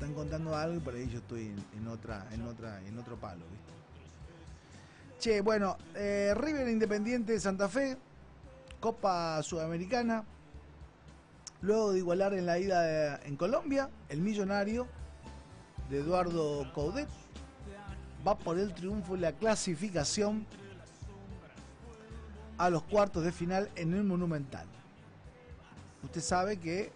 están contando algo y por ahí yo estoy en otro palo, ¿viste? Che, bueno, River Independiente de Santa Fe, Copa Sudamericana. Luego de igualar en la ida en Colombia, el millonario de Eduardo Coudet va por el triunfo y la clasificación a los cuartos de final en el Monumental. Usted sabe que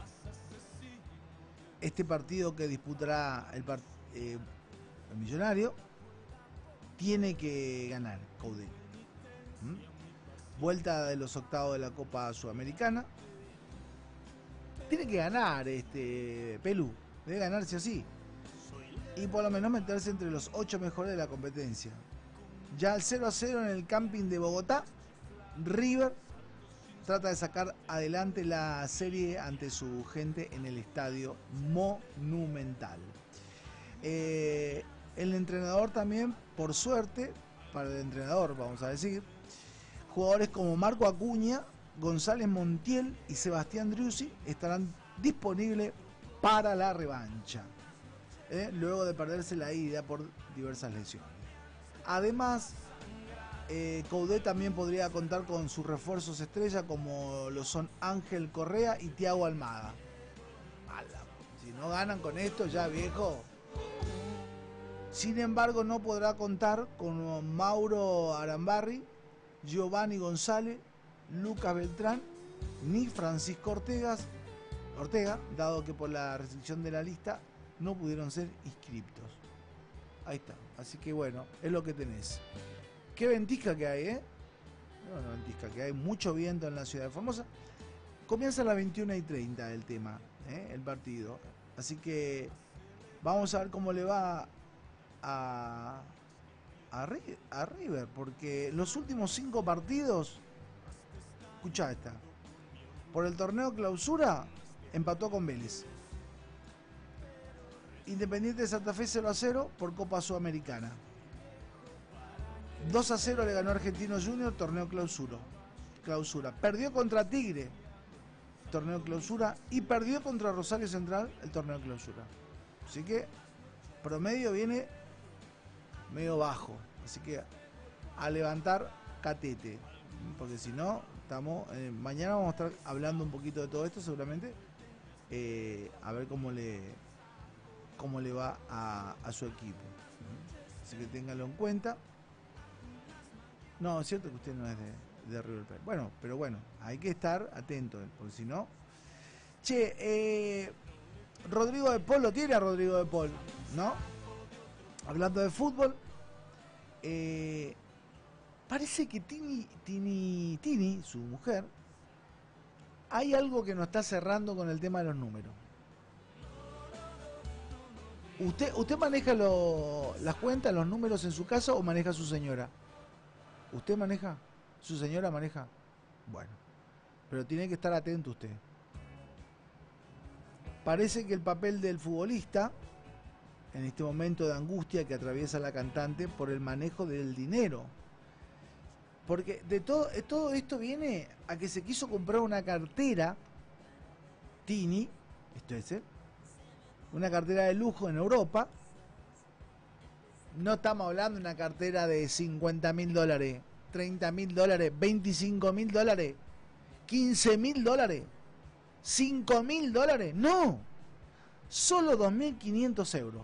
este partido que disputará el millonario tiene que ganar Coudet. Vuelta de los octavos de la Copa Sudamericana. Tiene que ganar Pelú. Debe ganarse así. Y por lo menos meterse entre los 8 mejores de la competencia. Ya al 0-0 en el camping de Bogotá, River trata de sacar adelante la serie ante su gente en el estadio Monumental. El entrenador también, por suerte, para el entrenador vamos a decir, jugadores como Marco Acuña, González Montiel y Sebastián Driussi estarán disponibles para la revancha, luego de perderse la ida por diversas lesiones. Además, Coudet también podría contar con sus refuerzos estrella como lo son Ángel Correa y Thiago Almada. Si no ganan con esto ya, viejo. Sin embargo, no podrá contar con Mauro Arambarri, Giovanni González, Lucas Beltrán ni Francisco Ortega, dado que por la restricción de la lista no pudieron ser inscriptos. Ahí está. Así que bueno, es lo que tenés. Qué ventisca que hay, No, ventisca que hay. Mucho viento en la ciudad de Formosa. Comienza a las 21:30 el tema, el partido. Así que vamos a ver cómo le va a River, porque los últimos 5 partidos, escuchá esta, por el torneo clausura empató con Vélez. Independiente de Santa Fe 0-0 por Copa Sudamericana. 2-0 le ganó Argentino Junior, torneo clausura. Perdió contra Tigre, torneo clausura, y perdió contra Rosario Central, el torneo clausura. Así que promedio viene medio bajo, así que a levantar catete, porque si no estamos mañana vamos a estar hablando un poquito de todo esto seguramente, a ver cómo le va a su equipo, así que ténganlo en cuenta. No, es cierto que usted no es de River Plate. Bueno, pero bueno, hay que estar atento, porque si no. Che, Rodrigo de Paul, lo tiene a Rodrigo de Paul, ¿no? Hablando de fútbol, parece que Tini, su mujer, hay algo que nos está cerrando con el tema de los números. ¿Usted maneja las cuentas, los números en su casa o maneja su señora? ¿Usted maneja? ¿Su señora maneja? Bueno, pero tiene que estar atento usted. Parece que el papel del futbolista, en este momento de angustia que atraviesa la cantante por el manejo del dinero. Porque de todo esto viene a que se quiso comprar una cartera, Tini, esto es, una cartera de lujo en Europa. No estamos hablando de una cartera de $50.000, $30.000, $25.000, $15.000, $5.000. No, solo 2.500 euros.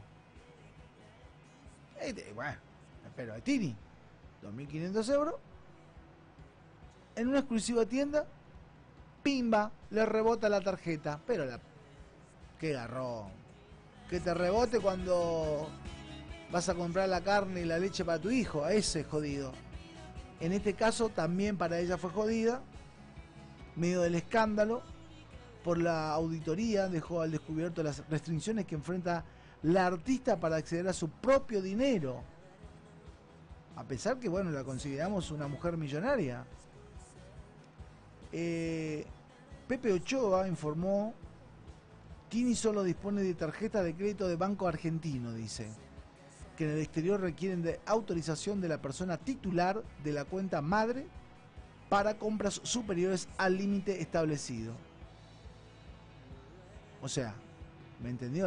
Bueno, pero de Tini, 2.500 euros en una exclusiva tienda. Pimba, le rebota la tarjeta. Pero qué garrón. Que te rebote cuando vas a comprar la carne y la leche para tu hijo. A ese es jodido. En este caso también para ella fue jodida. Medio del escándalo por la auditoría dejó al descubierto las restricciones que enfrenta la artista para acceder a su propio dinero. A pesar que, bueno, la consideramos una mujer millonaria. Pepe Ochoa informó: Tini solo dispone de tarjeta de crédito de Banco Argentino, dice, que en el exterior requieren de autorización de la persona titular de la cuenta madre para compras superiores al límite establecido. O sea, ¿me entendió?